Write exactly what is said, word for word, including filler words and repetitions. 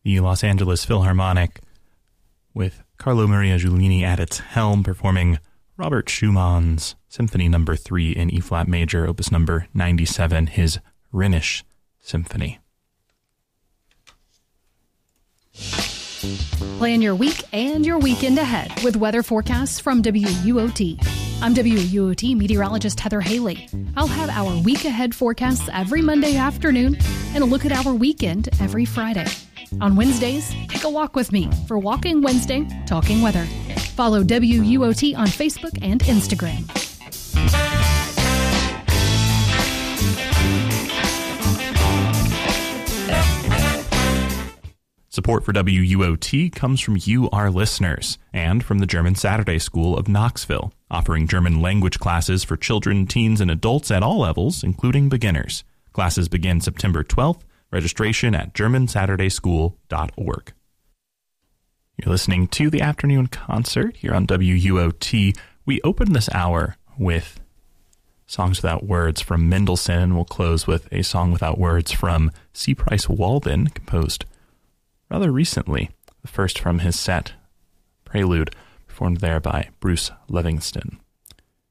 the Los Angeles Philharmonic, with Carlo Maria Giulini at its helm, performing Robert Schumann's Symphony Number three in E-flat major, opus number ninety-seven, his Rhenish Symphony. Plan your week and your weekend ahead with weather forecasts from W U O T. I'm W U O T meteorologist Heather Haley. I'll have our week ahead forecasts every Monday afternoon and a look at our weekend every Friday. On Wednesdays, take a walk with me for Walking Wednesday, Talking Weather. Follow W U O T on Facebook and Instagram. Support for W U O T comes from you, our listeners, and from the German Saturday School of Knoxville, offering German language classes for children, teens, and adults at all levels, including beginners. Classes begin September twelfth. Registration at german saturday school dot org. You're listening to the afternoon concert here on W U O T. We open this hour with Songs Without Words from Mendelssohn, and we'll close with a song without words from C. Price Walden, composed rather recently, the first from his set, Prelude, performed there by Bruce Livingston.